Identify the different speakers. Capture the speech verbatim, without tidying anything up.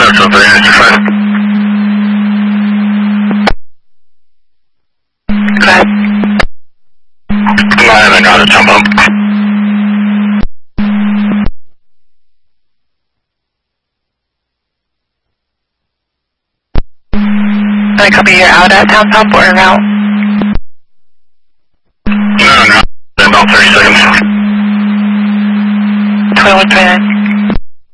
Speaker 1: That's what they're interested.
Speaker 2: Okay.
Speaker 1: No, I haven't got a jump up.
Speaker 2: Can I copy you're out at town pump or out?